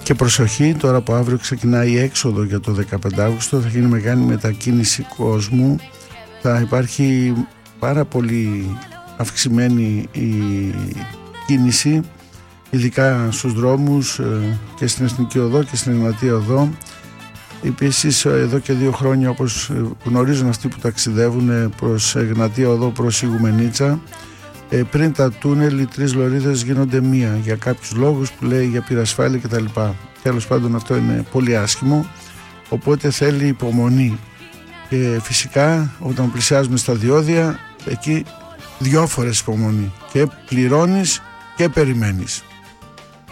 Και προσοχή, τώρα από αύριο ξεκινάει η έξοδο για το 15 Αύγουστο, θα γίνει μεγάλη μετακίνηση κόσμου, θα υπάρχει πάρα πολύ αυξημένη η κίνηση, ειδικά στους δρόμους και στην Εθνική Οδό και στην Εγνατία Οδό. Επίσης εδώ και 2 χρόνια, όπως γνωρίζουν αυτοί που ταξιδεύουν προς Εγνατία Οδό, προς Ιγουμενίτσα, πριν τα τούνελ οι 3 λωρίδες γίνονται μία για κάποιους λόγους που λέει για πυρασφάλεια κτλ. Τέλος πάντων αυτό είναι πολύ άσχημο, οπότε θέλει υπομονή και φυσικά όταν πλησιάζουμε στα διόδια εκεί 2 φορές υπομονή και πληρώνεις και περιμένεις.